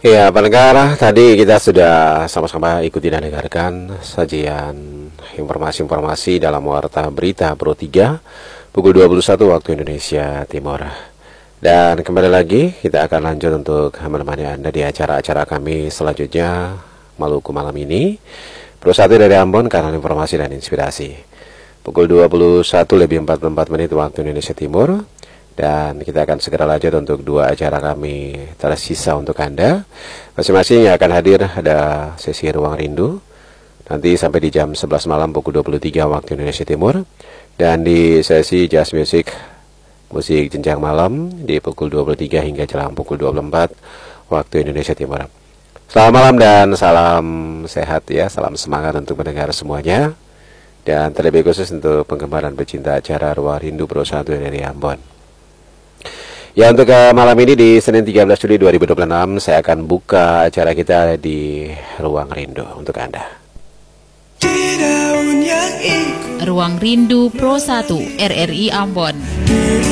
Ya, pendengar, tadi kita sudah sama-sama ikuti dan dengarkan sajian informasi-informasi dalam Warta Berita Pro 3 pukul 21 waktu Indonesia Timur. Dan kembali lagi kita akan lanjut untuk menemani Anda di acara-acara kami selanjutnya Maluku malam ini. Pro 1 dari Ambon, kanal informasi dan inspirasi. Pukul 21:44 waktu Indonesia Timur. Dan kita akan segera lanjut untuk dua acara kami tersisa untuk Anda. Masing-masing yang akan hadir ada sesi Ruang Rindu nanti sampai di jam 11 malam pukul 23 waktu Indonesia Timur. Dan di sesi Jazz Music, musik jenjang malam di pukul 23 hingga jelang pukul 24 waktu Indonesia Timur. Selamat malam dan salam sehat ya, salam semangat untuk mendengar semuanya. Dan terlebih khusus untuk penggemar dan pecinta acara Ruang Rindu Pro 1 dari Ambon. Ya, untuk malam ini di Senin 13 Juli 2026 saya akan buka acara kita di Ruang Rindu untuk Anda. Ruang Rindu Pro 1 RRI Ambon.